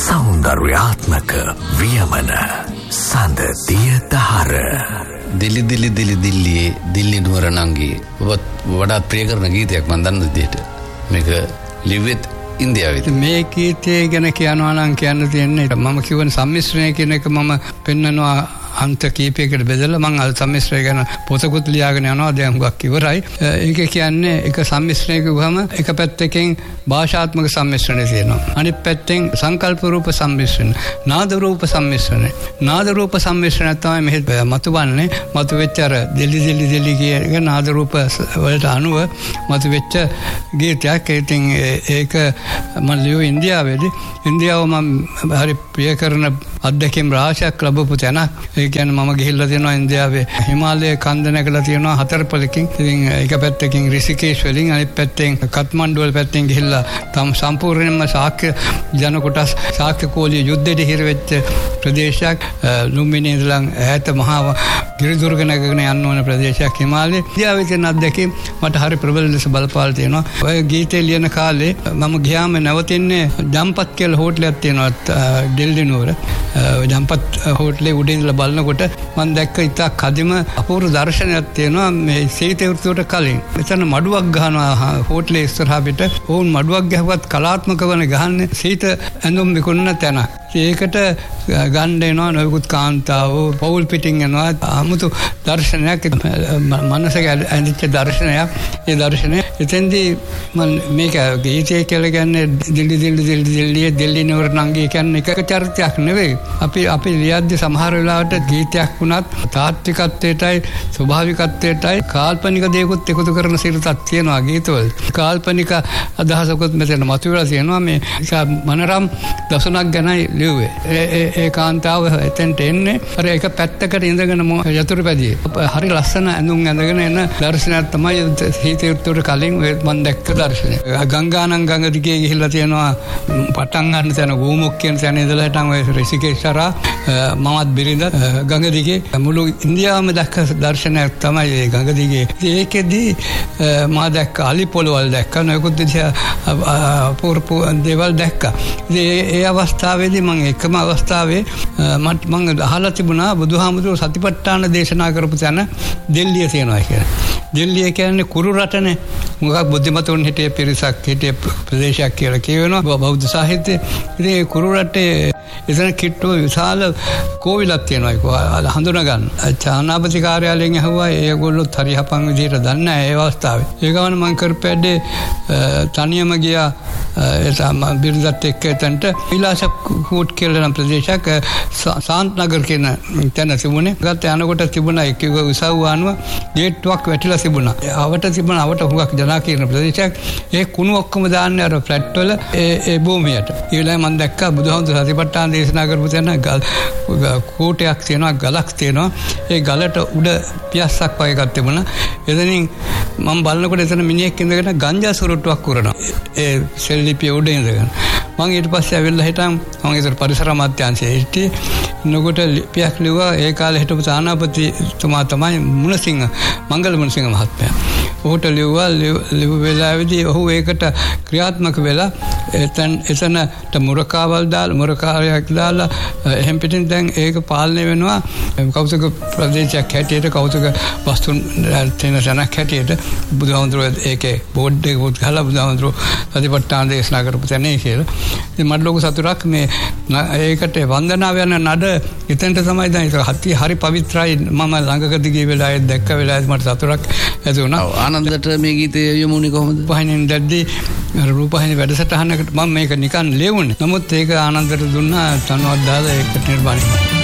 සෞන්දර්යාත්මක වියමන සඳ දිය දහර දිලි දිලි දිලි දිල්ලියේ දිල්ලි නුවර නංගී වඩාත් ප්‍රිය කරන ගීතයක් මම දන්න විදිහට මේක ලිව්වෙත් ඉන්දියාවේ. මේ ගීතය ගැන කියනවා නම් කියන්න තියෙන්නේ මම කියවන සම්මිශ්‍රණය කියන එක මම පෙන්නනවා අන්ත කීපයකට බෙදලා මම අර සම්මිශ්‍රණය ගැන පොතකුත් ලියාගෙන යනවා දැන් හුඟක් ඉවරයි. ඒක කියන්නේ එක සම්මිශ්‍රණයක ගුවම එක පැත්තකින් භාෂාත්මක සම්මිශ්‍රණය තියෙනවා. අනිත් පැත්තෙන් සංකල්ප රූප සම්මිශ්‍රණ, නාද රූප සම්මිශ්‍රණ. නාද රූප සම්මිශ්‍රණය තමයි මෙහෙ මතුවන්නේ. මතුවෙච්ච අර දෙලි දෙලි දෙලි කියන නාද රූප වලට අනුව මතුවෙච්ච ගීතයක්. ඉතින් ඒක මම ලියුවේ ඉන්දියාවේදී. ඉන්දියාව මම හරි ප්‍රිය කරන අත්දැකීම් රාශියක් ලැබපු තැනක්. ඒ කියන්නේ මම ගිහිල්ලා තියෙනවා ඉන්දියාවේ හිමාලය කන්ද නැගලා තියෙනවා 4 පළකින්. ඉතින් එක පැත්තකින් රිෂිකේෂ් වලින් අනිත් පැත්තෙන් කත්මණ්ඩු වල පැත්තෙන් ගිහිල්ලා තම සම්පූර්ණයෙන්ම ශාක්‍ය ජන කොටස් ශාක්‍ය කෝලිය යුද්ධෙට හිර වෙච්ච ප්‍රදේශයක්. ලුම්බිනි ඉඳලා ඈත මහා ගිරිදුර්ග නැගගෙන යන්න ඕන ප්‍රදේශයක් හිමාලයේ. ඉන්දියාවේ තියෙන අත්දැකීම් මට හරි ප්‍රබල ලෙස බලපාලා තියෙනවා. ඔය ගීතේ ලියන කාලේ මම ගියාම නැවතින්නේ ජම්පත් කියලා හෝටලයක් තියෙනවා ඩෙල්ලි නුවර. ජම්පත් හෝටලේ උඩින් ඉඳලා බලනකොට මම දැක්ක ඉතා කදිම අපූර්ව දර්ශනයක් තියෙනවා මේ සීත ඍතුවට කලින්. එතන මඩුවක් ගහනවා හෝටලේ ඉස්සරහා පිට. ඕන් මඩුවක් ගහුවත් කලාත්මක වන ගහන්නේ සීත ඇඳුම් විකුණන තැන. ඒකට ගන්න එනවා නොයෙකුත් කාන්තාවෝ පවුල් පිටින් එනවා. 아무තු දර්ශනයක් මනසක ඇඳිච්ච දර්ශනයක්. ඒ දර්ශනය එතෙන්දී මම මේක ගීතය කියලා කියන්නේ දිල්ලි දිල්ලි දිල්ලි දිල්ලියේ දිල්ලි නුවර නංගී කියන්නේ එක චරිතයක් නෙවෙයි. අපි ලියද්දි සමහර වෙලාවට ගීතයක් වුණත් තාත්විකත්වයටයි ස්වභාවිකත්වයටයි කාල්පනික දේකුත් එකතු කරන සිරිතක් තියෙනවා ගීතවල. කාල්පනික අදහසකුත් මෙතන මතුවලා තියෙනවා. මේ මනරම් දසුණක් ගැනයි ලිව්වේ. ඒ කාන්තාව එතෙන්ට එන්නේ අර එක පැත්තකට ඉඳගෙන යතුරුපැදියේ. හරි ලස්සන ඇඳුම් ඇඳගෙන එන දර්ශනයක් තමයි සීත ඍතුවට කලින් මම දැක්ක දර්ශනය. ගංගානම් ගඟ දිගේ ගිහිල්ලා තියෙනවා පටන් ගන්න තැන ගෝමුක් කියන තැන ඉඳලා හිටන් ඔය රිෂිකේෂ් කරා මමත් බිරිඳ ගඟ දිගේ මුළු ඉන්දියාවම දැක්ක දර්ශනයක් තමයි ඒ ගඟ දිගේ. ඒකෙදී මා දැක්ක අලි පොළවල් දැක්කා. නොයෙකුත් අපූර්ව දේවල් දැක්කා. ඒ අවස්ථාවේදී මම එකම අවස්ථාවේ මම අහලා තිබුණා බුදුහාමුදුරුවෝ සතිපට්ඨාන දේශනා කරපු තැන දෙල්ලිය තියෙනවා කියලා. දෙල්ලිය කියන්නේ කුරු රටනේ. මොකක් බුද්ධිමතුන් හිටිය පිරිසක් හිටිය ප්‍රදේශයක් කියලා කියවෙනවා බෞද්ධ සාහිත්‍යයේ. ඉතින් ඒ කුරු රටේ එතන කිට්ටුව විශාල කෝවිලක් තියෙනවා. ඒක හඳුනා ගන්න. චානාපති කාර්යාලයෙන් ඇහුවා ඒගොල්ලොත් හරි හපන් විදිහට දන්නේ නැහැ ඒ අවස්ථාවේ. ඒ ගමන් මම කරපැද්දේ තනියම ගියා බිරිඳත් එක්ක එතනට විලාස කෝට් කියලා නම් ප්‍රදේශයක් සාන්ත් නගර කියන තැන තිබුණේ. ගත්ත යනකොට තිබුණා එක උසාව ආනුව ගේට්ටුවක් වැටිලා තිබුණා. අවට තිබුණා අවට හුඟක් ජනාකීර්ණ ප්‍රදේශයක්. ඒ කුණු ඔක්කොම දාන්නේ අර ෆ්ලැට් වල ඒ භූමියට. ඒ වෙලාවේ මම දැක්කා බුදුහාමුදුරුවෝ සතිපට්ඨාන දේශනා කරපු තැන කෝටයක් තියෙනවා ගලක් තියෙනවා. ඒ ගලට උඩ පියස්සක් වගේ එකක් තිබුණා. එතනින් මම බලනකොට එතන මිනිහෙක් ඉඳගෙන ගංජා සුරුට්ටුවක් කරනවා. ඒ සෙල්ලිපිය උඩ ඉඳගෙන. මම ඊට පස්සේ ඇවිල්ලා හිටන් මම ඒතර පරිසර අමාත්‍යාංශයේ හිටියේ. නගොට ලිපියක් ලිව්වා. ඒ කාලේ හිටපු තානාපතිතුමා තමයි මුණසිංහ මංගල මුණසිංහ මහත්මයා. ඔහුට ලිව්ව වෙලාවේදී ඔහු ඒකට ක්‍රියාත්මක වෙලා එතනට මුරකාවල් දාලා මුරකාරයක් දාලා එහෙම් පිටින් දැන් ඒක පාලනය වෙනවා කෞතුක ප්‍රදේශයක් හැටියට කෞතුක වස්තුන් තියෙන තැනක් හැටියට බුදුහාමුදුරුවෝ ඒකේ බෝඩ් එක උත් ගහලා බුදුහාමුදුරුවෝ සතිපට්ඨාන දේශනා කරපු තැනේ කියලා. ඉතින් මට ලොකු සතුටක් මේ ඒකට වන්දනාව යන නඩ එතනට තමයි දැන් ඒක හරි පවිත්‍රායි. මම ළඟකදී ගිය වෙලාවේ දැක්ක වෙලාවේ මට සතුටක් ඇති වුණා. ආනන්දට මේ ගීතය යමුනේ කොහොමද? පහින් දැද්දි රූපහිනී වැඩසටහනකට මම මේක නිකන් ලියුණේ. නමුත් ඒක ආනන්දට දුන්නා තනුවක් දාලා ඒකට නිර්මාණය